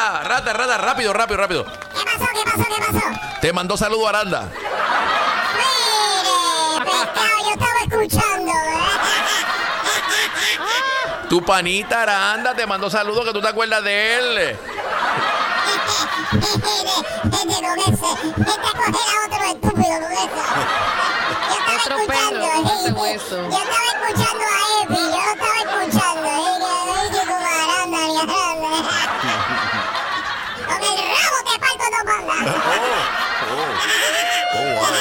Rata, rápido. ¿Qué pasó? Te mandó saludo Aranda. Mire, pescado, yo estaba escuchando, Tu panita Aranda te mandó saludos, que tú te acuerdas de él. Este con ese, este a coger a otro estúpido con eso. Yo estaba escuchando, yo estaba escuchando a Epi, yo lo estaba escuchando, que como Aranda, ni Aranda. Con el rabo te parto dos bandas. Oh, wow.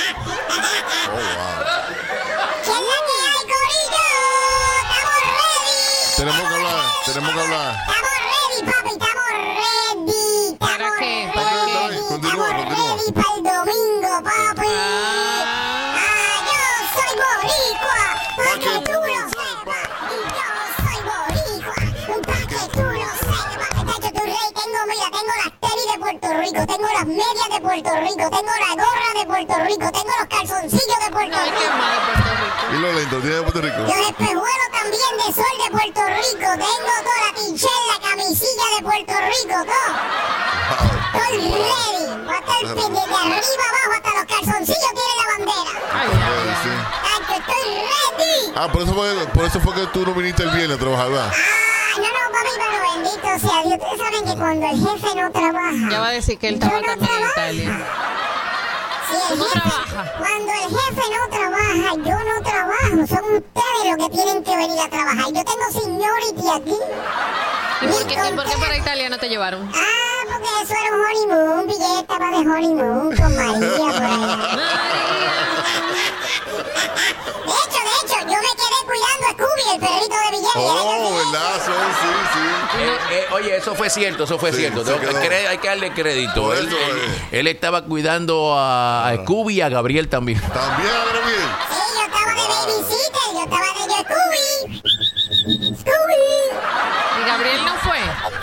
¿Qué es la que hay, corillo? ¡Estamos ready! Tenemos que hablar. ¡Estamos ready, papi! ¡Estamos ready! ¿Para qué? Continúa. ¡Estamos ready para el domingo, papi! Yo soy boricua, para que tú lo sepas. Yo soy boricua, para que tú lo sepas. Tacho, tu rey, tengo las tenis de Puerto Rico, tengo las medias de Puerto Rico, tengo la gorra de Puerto Rico, tengo los calzoncillos de Puerto Ay, Rico. qué mal de Puerto Rico. ¿Y los lentes tiene de Puerto Rico? Los espejuelos también de sol de Puerto Rico. Tengo toda la t-shirt, la camisilla de Puerto Rico, todo. Estoy ready. Va a estar desde arriba abajo hasta los calzoncillos tiene la bandera. Sí. Tacho, estoy ready. Por eso fue que tú no viniste el viernes a trabajar, ¿verdad? No, papi, pero bendito sea Dios. Ustedes saben que cuando el jefe no trabaja, Ya va a decir que él yo estaba no también en trabajo. Italia. Si el no jefe, trabajas. cuando el jefe no trabaja, yo no trabajo. Son ustedes los que tienen que venir a trabajar. Yo tengo seniority aquí. ¿Y por qué para Italia no te llevaron? Porque eso era un honeymoon, Villeta estaba de honeymoon con María por allá. De hecho, yo me quedé cuidando a Scooby, el perrito de Villeta. Oh, ¿verdad? Sí. Oye, eso fue cierto. Sí, Tengo se quedó. hay que darle crédito. Por Él, eso, él estaba cuidando a Scooby y a Gabriel también. También, Gabriel. Sí, yo estaba de babysitter, yo estaba de Scooby. ¿Y Gabriel no fue?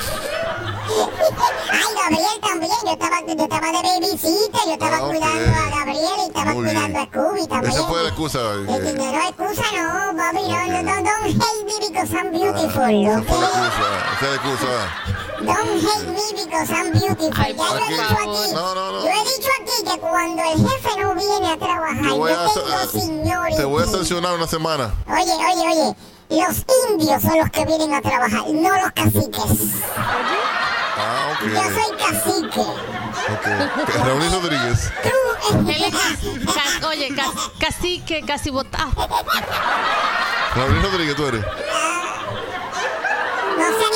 Ay, Gabriel también, yo estaba de babysitter, yo estaba Ok. cuidando a Gabriel y estaba Muy cuidando bien. a Scooby también. Esa fue la excusa. No, excusa no, papi, don't hate me because I'm beautiful, Esa ¿ok? fue la excusa. Don't hate me because I'm beautiful. Ay, Ya yo he por dicho favor. aquí. No. Yo he dicho aquí que cuando el jefe no viene a trabajar, yo tengo seniority. Te voy a sancionar una semana. Oye. Los indios son los que vienen a trabajar, no los caciques. Ok. Yo soy cacique. Ok. Raúl Rodríguez. Él es, cacique, casi botado. Raúl Rodríguez, tú eres. No sean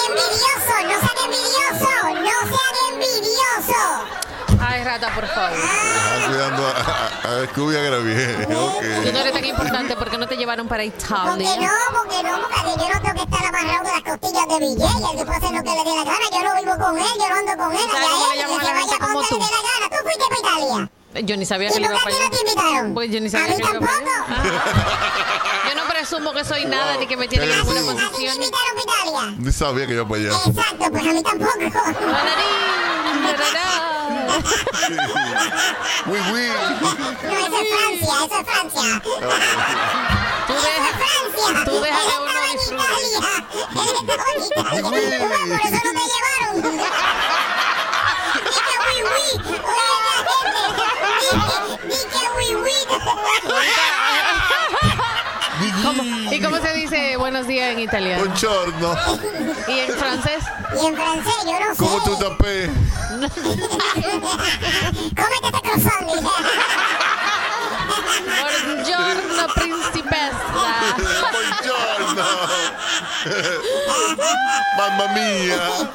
envidiosos. Ay, rata, por favor. Estás cuidando a Scooby y a Gabriel. Tú Ok. no eres tan importante, ¿por qué no te llevaron para Porque Italia? porque yo no tengo que estar amarrado de las costillas de Villegas. Él puede hacer lo que le dé la gana. Yo no vivo con él, yo no ando con él. ¿Sabes cómo le Allá él, llaman que a la se gente vaya como con tú? él le dé la gana. ¿Tú fuiste para Italia? Yo ni sabía ¿Y que le por iba qué para a ti no te allá. invitaron? Pues yo ni ¿A sabía mí que le iba para tampoco? allá. Yo no presumo que soy nada ni que me tienen en ninguna agresivo. ¿A ti te posición. invitaron para Italia? Ni sabía que iba para allá. Exacto, pues a mí tampoco. Uy. No, eso es Francia. Tú deja que uno Él disfrute. estaba en Italia. Por eso no te llevaron. ¿Y cómo se dice buenos días en italiano? Buongiorno. ¿Y en francés? Y en francés, yo no sé. ¿Cómo tú tapé? Cómete este croissant. Buongiorno, principessa. Buongiorno. Mamma mía.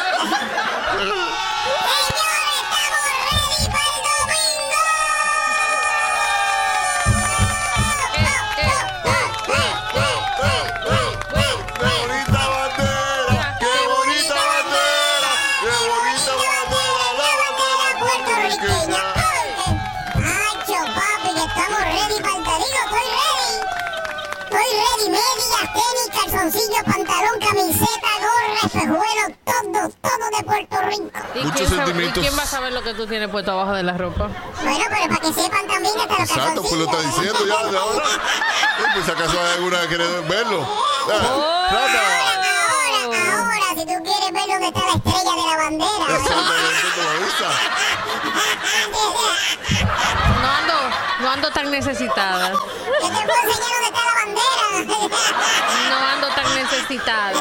Calzoncillo, pantalón, camiseta, gorra, espejuelo, todo de Puerto Rico. Muchos sentimientos. ¿Y quién va a saber lo que tú tienes puesto abajo de la ropa? Bueno, pero para que sepan también que te los Exacto, pues lo está diciendo ya de ahora. Pues si acaso hay alguna que quiere verlo. Ahora si tú quieres ver dónde está la estrella de la bandera. Exactamente, ¿tú lo viste? No ando tan necesitada. Yo te puedo enseñar dónde está la bandera. No ando tan necesitada.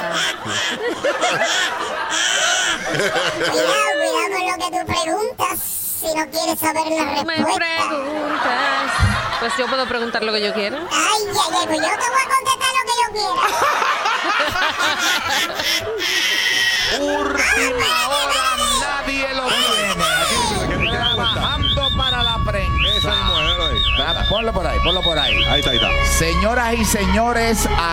Cuidado con lo que tú preguntas si no quieres saber la Me respuesta. preguntas. Pues yo puedo preguntar lo que yo quiera. Ay, pues yo te voy a contestar lo que yo quiera. Última hora, nadie lo tiene. Trabajando para la prensa. Esa es mujer ahí. Ponlo por ahí. Ahí está. Señoras y señores,